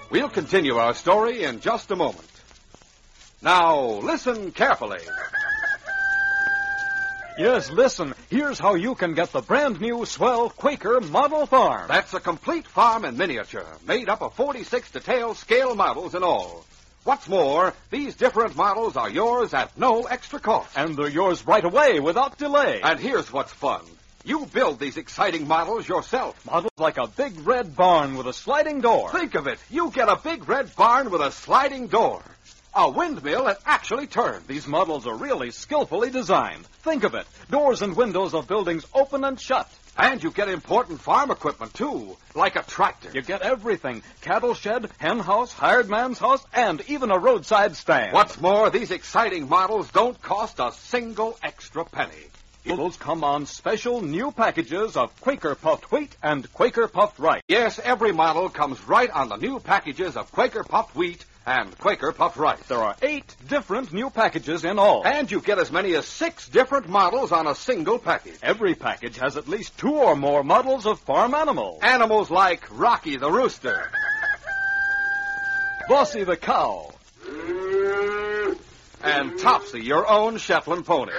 We'll continue our story in just a moment. Now, listen carefully. Yes, listen. Here's how you can get the brand new swell Quaker Model Farm. That's a complete farm in miniature, made up of 46 detailed scale models in all. What's more, these different models are yours at no extra cost. And they're yours right away without delay. And here's what's fun. You build these exciting models yourself. Models like a big red barn with a sliding door. Think of it. You get a big red barn with a sliding door. A windmill that actually turns. These models are really skillfully designed. Think of it. Doors and windows of buildings open and shut. And you get important farm equipment, too, like a tractor. You get everything. Cattle shed, hen house, hired man's house, and even a roadside stand. What's more, these exciting models don't cost a single extra penny. Models come on special new packages of Quaker Puffed Wheat and Quaker Puffed Rice. Yes, every model comes right on the new packages of Quaker Puffed Wheat and Quaker Puffed Rice. There are 8 different new packages in all. And you get as many as 6 different models on a single package. Every package has at least 2 or more models of farm animals. Animals like Rocky the Rooster, Bossy the Cow, and Topsy, your own Shetland pony.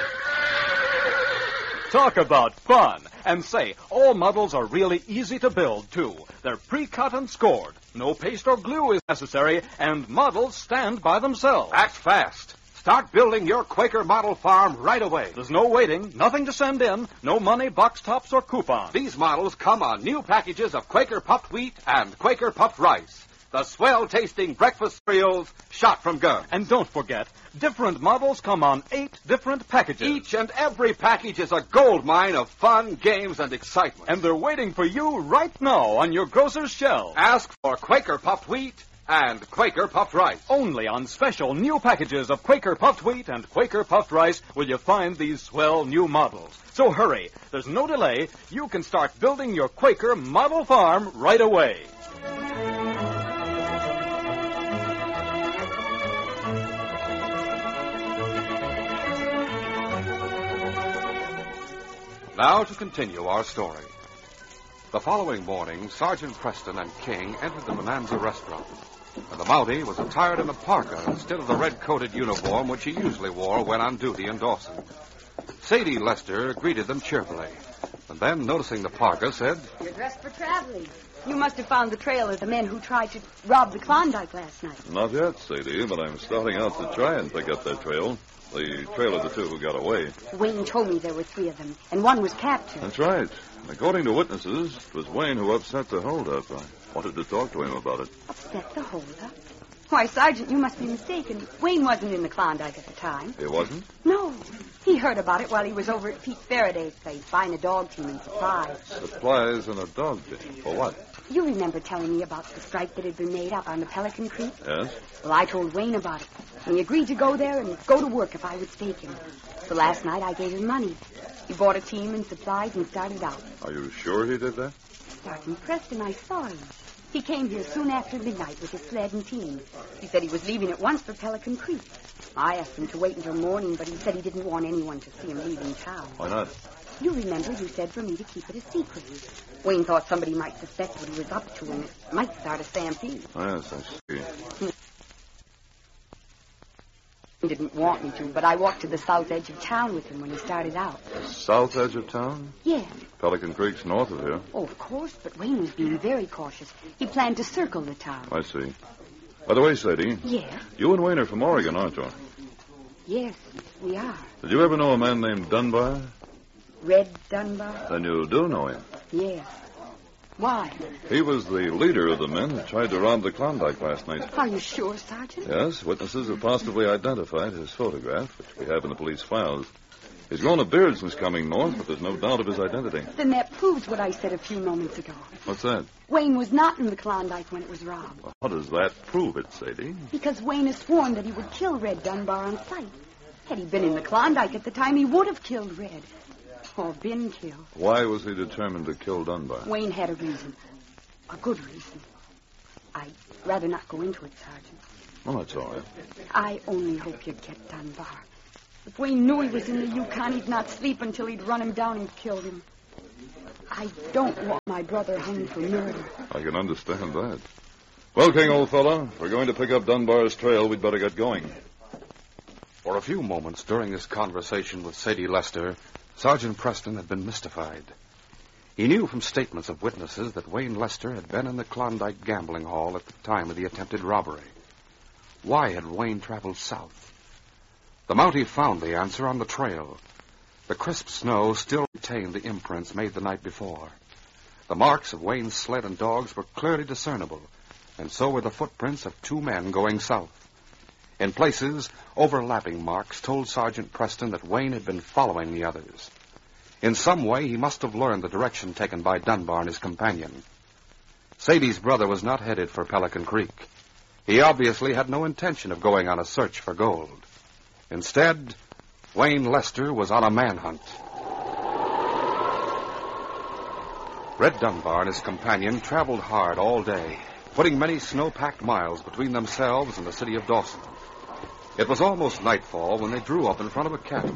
Talk about fun. And say, all models are really easy to build, too. They're pre-cut and scored. No paste or glue is necessary, and models stand by themselves. Act fast. Start building your Quaker model farm right away. There's no waiting, nothing to send in, no money, box tops, or coupons. These models come on new packages of Quaker Puffed Wheat and Quaker Puffed Rice. The swell-tasting breakfast cereals shot from guns. And don't forget, different models come on 8 different packages. Each and every package is a gold mine of fun, games, and excitement. And they're waiting for you right now on your grocer's shelf. Ask for Quaker Puffed Wheat and Quaker Puffed Rice. Only on special new packages of Quaker Puffed Wheat and Quaker Puffed Rice will you find these swell new models. So hurry. There's no delay. You can start building your Quaker model farm right away. Now to continue our story. The following morning, Sergeant Preston and King entered the Bonanza restaurant, and the Mountie was attired in a parka instead of the red-coated uniform which he usually wore when on duty in Dawson. Sadie Lester greeted them cheerfully, and then, noticing the parka, said, "You're dressed for traveling. You must have found the trail of the men who tried to rob the Klondike last night." Not yet, Sadie, but I'm starting out to try and pick up that trail. The trail of the 2 who got away. Wayne told me there were 3 of them, and one was captured. That's right. According to witnesses, it was Wayne who upset the holdup. I wanted to talk to him about it. Upset the holdup? Why, Sergeant, you must be mistaken. Wayne wasn't in the Klondike at the time. He wasn't? No. He heard about it while he was over at Pete Faraday's place, buying a dog team and supplies. Supplies and a dog team. For what? You remember telling me about the strike that had been made up on the Pelican Creek? Yes? Well, I told Wayne about it, and he agreed to go there and go to work if I would stake him. So last night I gave him money. He bought a team and supplies and started out. Are you sure he did that? Sergeant Preston, I saw him. He came here soon after midnight with his sled and team. He said he was leaving at once for Pelican Creek. I asked him to wait until morning, but he said he didn't want anyone to see him leaving town. Why not? You remember you said for me to keep it a secret. Wayne thought somebody might suspect what he was up to, and it might start a stampede. Yes, I see. He didn't want me to, but I walked to the south edge of town with him when he started out. The south edge of town? Yeah. Pelican Creek's north of here. Oh, of course, but Wayne was being very cautious. He planned to circle the town. I see. By the way, Sadie. Yeah? You and Wayne are from Oregon, aren't you? Yes, we are. Did you ever know a man named Dunbar? Red Dunbar? Then you do know him. Yes. Why? He was the leader of the men who tried to rob the Klondike last night. Are you sure, Sergeant? Yes, witnesses have positively identified his photograph, which we have in the police files. He's grown a beard since coming north, but there's no doubt of his identity. Then that proves what I said a few moments ago. What's that? Wayne was not in the Klondike when it was robbed. Well, how does that prove it, Sadie? Because Wayne has sworn that he would kill Red Dunbar on sight. Had he been in the Klondike at the time, he would have killed Red. Or been killed. Why was he determined to kill Dunbar? Wayne had a reason. A good reason. I'd rather not go into it, Sergeant. Well, that's all right. I only hope you get Dunbar. If Wayne knew he was in the Yukon, he'd not sleep until he'd run him down and killed him. I don't want my brother hung for murder. I can understand that. Well, King, old fellow, if we're going to pick up Dunbar's trail, we'd better get going. For a few moments during his conversation with Sadie Lester, Sergeant Preston had been mystified. He knew from statements of witnesses that Wayne Lester had been in the Klondike gambling hall at the time of the attempted robbery. Why had Wayne traveled south? The Mountie found the answer on the trail. The crisp snow still retained the imprints made the night before. The marks of Wayne's sled and dogs were clearly discernible, and so were the footprints of two men going south. In places, overlapping marks told Sergeant Preston that Wayne had been following the others. In some way, he must have learned the direction taken by Dunbar and his companion. Sadie's brother was not headed for Pelican Creek. He obviously had no intention of going on a search for gold. Instead, Wayne Lester was on a manhunt. Red Dunbar and his companion traveled hard all day, putting many snow-packed miles between themselves and the city of Dawson. It was almost nightfall when they drew up in front of a cabin.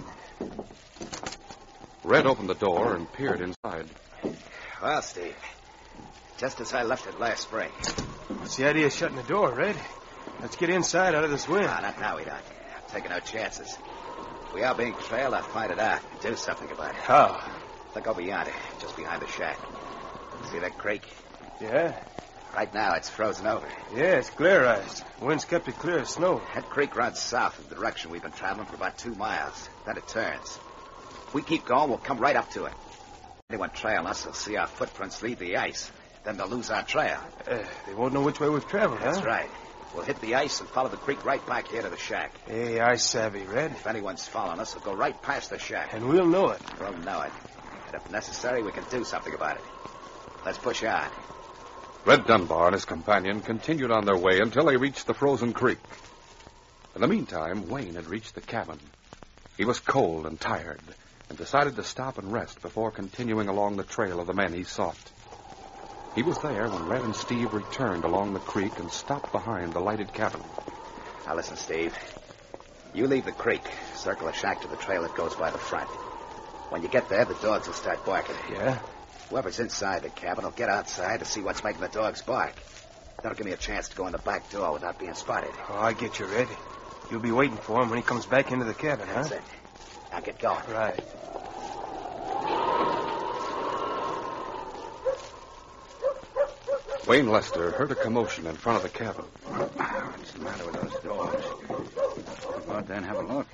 Red opened the door and peered inside. Well, Steve, just as I left it last spring. What's the idea of shutting the door, Red? Let's get inside out of this wind. No, not now, we don't. I'm taking no chances. If we are being trailed, I'll find it out and do something about it. How? Look over yonder, just behind the shack. See that creek? Yeah? Right now, it's frozen over. Yeah, it's glare-iced. Wind's kept it clear of snow. That creek runs south in the direction we've been traveling for about 2 miles. Then it turns. If we keep going, we'll come right up to it. Anyone trailing us will see our footprints leave the ice. Then they'll lose our trail. They won't know which way we've traveled, huh? That's right. We'll hit the ice and follow the creek right back here to the shack. Hey, I savvy, Red. If anyone's following us, we'll go right past the shack. And we'll know it. We'll know it. And if necessary, we can do something about it. Let's push on. Red Dunbar and his companion continued on their way until they reached the frozen creek. In the meantime, Wayne had reached the cabin. He was cold and tired, and decided to stop and rest before continuing along the trail of the men he sought. He was there when Red and Steve returned along the creek and stopped behind the lighted cabin. Now listen, Steve. You leave the creek, circle a shack to the trail that goes by the front. When you get there, the dogs will start barking. Yeah? Whoever's inside the cabin will get outside to see what's making the dogs bark. That'll give me a chance to go in the back door without being spotted. Oh, I get you, Red. You'll be waiting for him when he comes back into the cabin, huh? That's it. Now get going. Right. Wayne Lester heard a commotion in front of the cabin. What's the matter with those dogs? Go out there and have a look.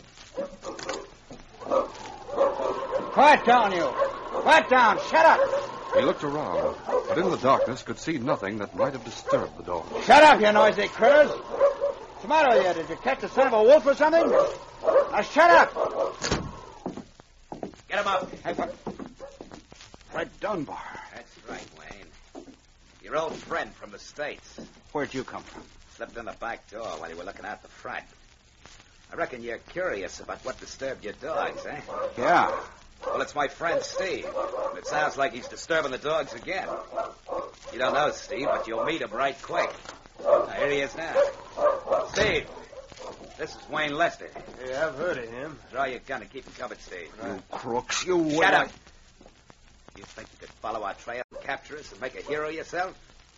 Quiet down, you. Quiet down. Shut up. He looked around, but in the darkness could see nothing that might have disturbed the dog. Shut up, you noisy critters. What's the matter with you? Did you catch the son of a wolf or something? Now shut up. Get him up. Red Dunbar. That's right, Wayne. Your old friend from the States. Where'd you come from? Slipped in the back door while you were looking out the front. I reckon you're curious about what disturbed your dogs, eh? Yeah. Well, it's my friend Steve. And it sounds like he's disturbing the dogs again. You don't know Steve, but you'll meet him right quick. Now, here he is now. Steve, this is Wayne Lester. Yeah, I've heard of him. Draw your gun and keep him covered, Steve. You crooks, you... Shut up. You think you could follow our trail and capture us and make a hero of yourself?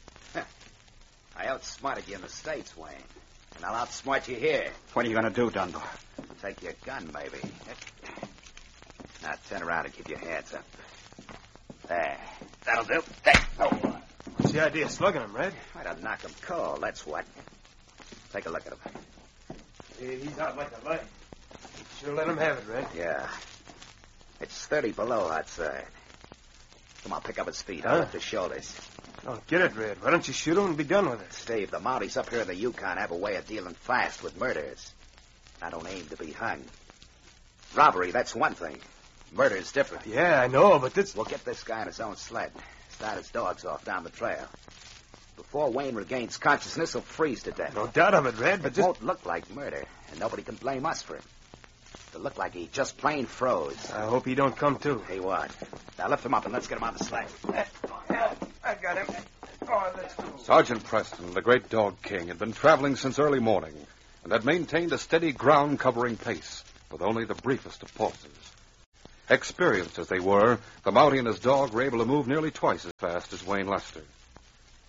I outsmarted you in the States, Wayne. And I'll outsmart you here. What are you going to do, Dunbar? Take your gun, maybe. Now turn around and keep your hands up. There. That'll do. What's the idea of slugging him, Red? Try to knock him cold, that's what. Take a look at him. Yeah, he's out like a light. Sure let him have it, Red. Yeah. It's 30 below outside. Come on, pick up his feet. Huh? I'll lift his shoulders. Don't get it, Red. Why don't you shoot him and be done with it? Steve, the Mounties up here in the Yukon have a way of dealing fast with murders. I don't aim to be hung. Robbery, that's one thing. Murder's different. Yeah, I know, but this... We'll get this guy on his own sled. Start his dogs off down the trail. Before Wayne regains consciousness, he'll freeze to death. No doubt of it, Red, but It just... won't look like murder, and nobody can blame us for it. It'll look like he just plain froze. I hope he don't come, too. He won't. Now lift him up and let's get him on the sled. I got him. Oh, let's go. Sergeant Preston, the great dog king, had been traveling since early morning and had maintained a steady ground-covering pace with only the briefest of pauses. Experienced as they were, the Mountie and his dog were able to move nearly twice as fast as Wayne Lester.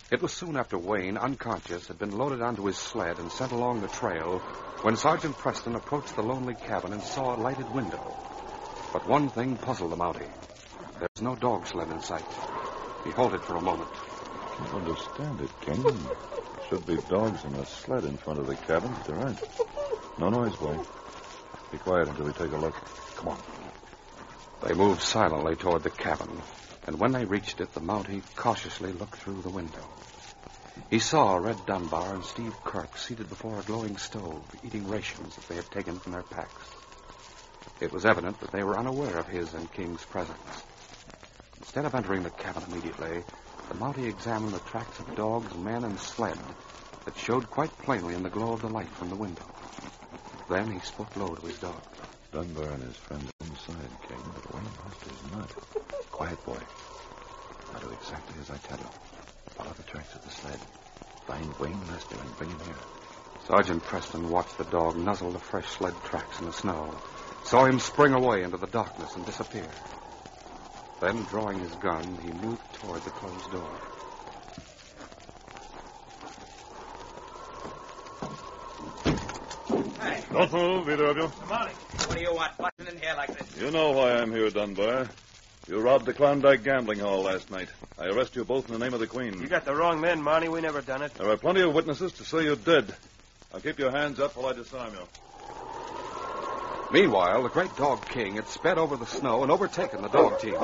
It was soon after Wayne, unconscious, had been loaded onto his sled and sent along the trail when Sergeant Preston approached the lonely cabin and saw a lighted window. But one thing puzzled the Mountie. There was no dog sled in sight. He halted for a moment. I can't understand it, King. There should be dogs in a sled in front of the cabin, but there aren't. No noise, boy. Be quiet until we take a look. Come on. They moved silently toward the cabin, and when they reached it, the Mountie cautiously looked through the window. He saw Red Dunbar and Steve Kirk seated before a glowing stove, eating rations that they had taken from their packs. It was evident that they were unaware of his and King's presence. Instead of entering the cabin immediately, the Mountie examined the tracks of dogs, men, and sled that showed quite plainly in the glow of the light from the window. Then he spoke low to his dog. Dunbar and his friends are inside, King, but Wayne Lester's not. Quiet, boy. I'll do exactly as I tell you. Follow the tracks of the sled. Find Wayne Lester and bring him here. Sergeant Preston watched the dog nuzzle the fresh sled tracks in the snow, saw him spring away into the darkness and disappear. Then, drawing his gun, he moved toward the closed door. Hey, Don't move, either of you. Mountie, what do you want busting in here like this? You know why I'm here, Dunbar. You robbed the Klondike gambling hall last night. I arrest you both in the name of the Queen. You got the wrong men, Monty. We never done it. There are plenty of witnesses to say you did. Now keep your hands up while I disarm you. Meanwhile, the great dog King had sped over the snow and overtaken the dog team.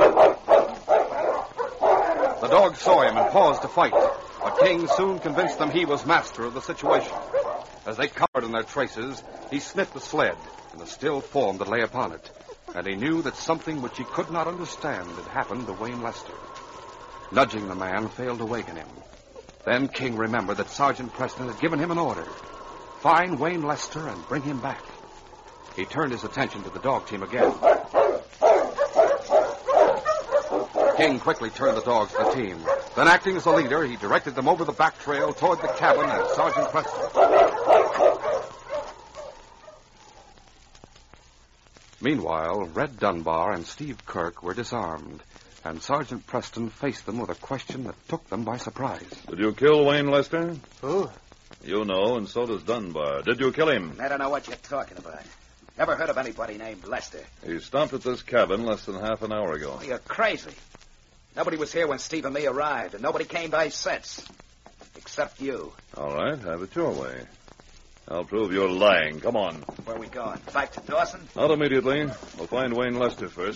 The dogs saw him and paused to fight, but King soon convinced them he was master of the situation. As they covered in their traces, he sniffed the sled and the still form that lay upon it, and he knew that something which he could not understand had happened to Wayne Lester. Nudging the man failed to waken him. Then King remembered that Sergeant Preston had given him an order. Find Wayne Lester and bring him back. He turned his attention to the dog team again. King quickly turned the dogs to the team. Then, acting as a leader, he directed them over the back trail toward the cabin and Sergeant Preston. Meanwhile, Red Dunbar and Steve Kirk were disarmed, and Sergeant Preston faced them with a question that took them by surprise. Did you kill Wayne Lester? Who? You know, and so does Dunbar. Did you kill him? I don't know what you're talking about. Never heard of anybody named Lester. He stopped at this cabin less than half an hour ago. Oh, you're crazy. Nobody was here when Steve and me arrived, and nobody came by since. Except you. All right, have it your way. I'll prove you're lying. Come on. Where are we going? Back to Dawson? Not immediately. We'll find Wayne Lester first.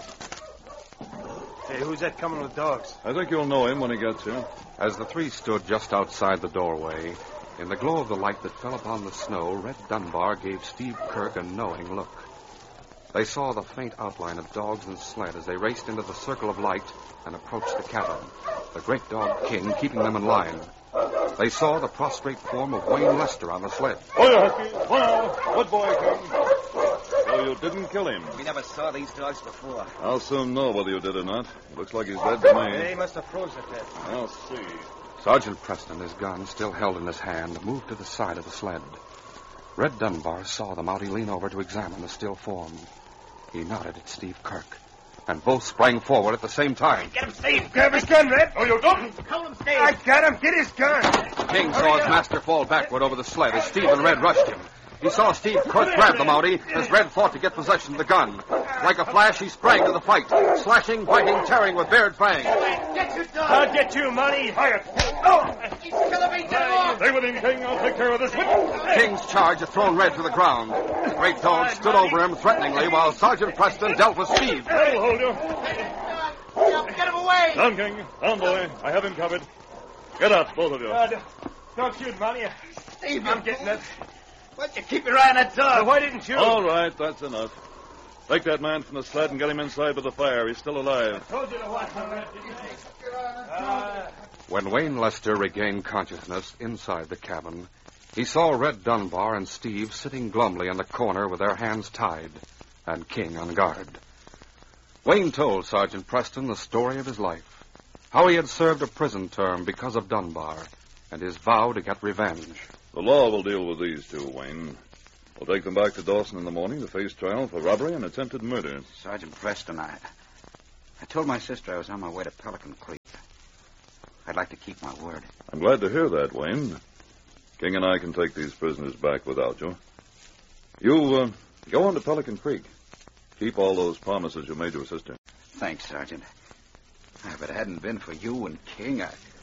Hey, who's that coming with dogs? I think you'll know him when he gets here. As the three stood just outside the doorway, in the glow of the light that fell upon the snow, Red Dunbar gave Steve Kirk a knowing look. They saw the faint outline of dogs and sled as they raced into the circle of light and approached the cabin, the great dog King keeping them in line. They saw the prostrate form of Wayne Lester on the sled. Oh, Husky. Oh, good boy, King. So you didn't kill him? We never saw these dogs before. I'll soon know whether you did or not. Looks like he's dead to me. They must have froze to death. I'll see. Sergeant Preston, his gun still held in his hand, moved to the side of the sled. Red Dunbar saw the Mountie lean over to examine the still form. He nodded at Steve Kirk, and both sprang forward at the same time. Get him, Steve. Grab his gun, Red. Oh, you don't? Hold him, Steve. I got him. Get his gun. King saw his master fall backward over the sled as Steve and Red rushed him. He saw Steve Kirk grab the Mountie as Red fought to get possession of the gun. Like a flash, he sprang to the fight, slashing, biting, tearing with bared fangs. Get your dog. I'll get you, Monty. Quiet. Oh! He's killing me. Get him off. Stay with him, King. I'll take care of this whip. King's charge had thrown Red to the ground. The great dog stood over him threateningly while Sergeant Preston dealt with Steve. I'll hold you. Get him away. Down, King. Down, boy. I have him covered. Get up, both of you. Don't shoot, Monty. Steve, I'm getting it. why'd you keep your eye on that dog? Why didn't you? All right, that's enough. Take that man from the sled and get him inside by the fire. He's still alive. Told you to watch him, Red. When Wayne Lester regained consciousness inside the cabin, he saw Red Dunbar and Steve sitting glumly in the corner with their hands tied, and King on guard. Wayne told Sergeant Preston the story of his life, how he had served a prison term because of Dunbar, and his vow to get revenge. The law will deal with these two, Wayne. We'll take them back to Dawson in the morning to face trial for robbery and attempted murder. Sergeant Preston, I told my sister I was on my way to Pelican Creek. I'd like to keep my word. I'm glad to hear that, Wayne. King and I can take these prisoners back without you. You, go on to Pelican Creek. Keep all those promises you made your sister. Thanks, Sergeant. If it hadn't been for you and King,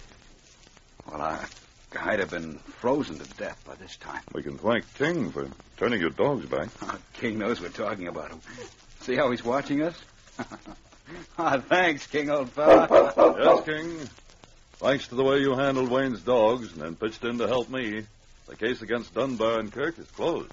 I'd have been frozen to death by this time. We can thank King for turning your dogs back. King knows we're talking about him. See how he's watching us? Thanks, King, old fella. Yes, King. Thanks to the way you handled Wayne's dogs and then pitched in to help me, the case against Dunbar and Kirk is closed.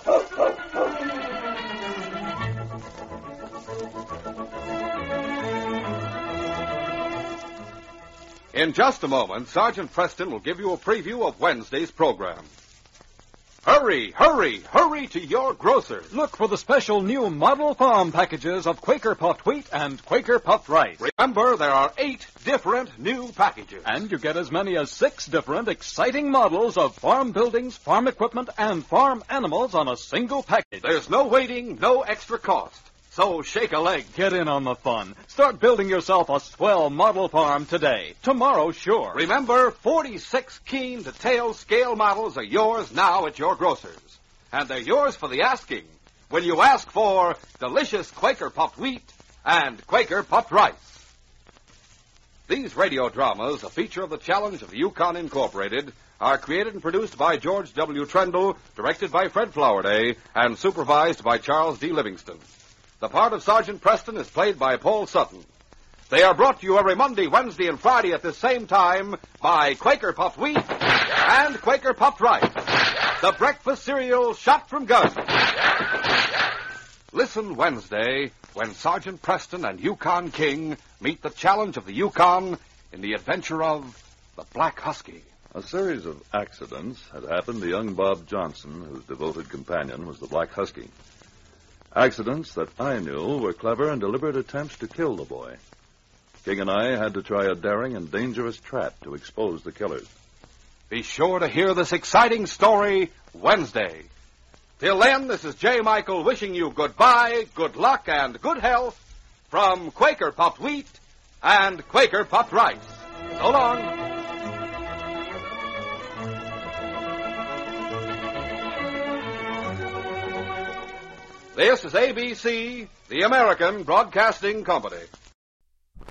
In just a moment, Sergeant Preston will give you a preview of Wednesday's program. Hurry, hurry, hurry to your grocer's. Look for the special new model farm packages of Quaker puffed wheat and Quaker puffed rice. Remember, there are 8 different new packages. And you get as many as 6 different exciting models of farm buildings, farm equipment, and farm animals on a single package. There's no waiting, no extra cost. So shake a leg. Get in on the fun. Start building yourself a swell model farm today. Tomorrow, sure. Remember, 46 keen detailed scale models are yours now at your grocer's. And they're yours for the asking when you ask for delicious Quaker puffed wheat and Quaker puffed rice. These radio dramas, a feature of the Challenge of the Yukon Incorporated, are created and produced by George W. Trendle, directed by Fred Flowerday, and supervised by Charles D. Livingston. The part of Sergeant Preston is played by Paul Sutton. They are brought to you every Monday, Wednesday, and Friday at this same time by Quaker Puffed Wheat and Quaker Puffed Rice, the breakfast cereal shot from guns. Listen Wednesday when Sergeant Preston and Yukon King meet the challenge of the Yukon in the adventure of the Black Husky. A series of accidents had happened to young Bob Johnson, whose devoted companion was the Black Husky. Accidents that I knew were clever and deliberate attempts to kill the boy. King and I had to try a daring and dangerous trap to expose the killers. Be sure to hear this exciting story Wednesday. Till then, this is J. Michael wishing you goodbye, good luck, and good health from Quaker Puffed Wheat and Quaker Puffed Rice. So long. This is ABC, the American Broadcasting Company.